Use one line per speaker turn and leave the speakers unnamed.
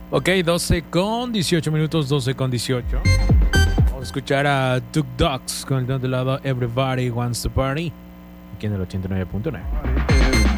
Ok, 12 con 18 minutos, 12 con 18. Vamos a escuchar a Duke Dogs con el don de lado Everybody Wants to Party, aquí en el 89.9.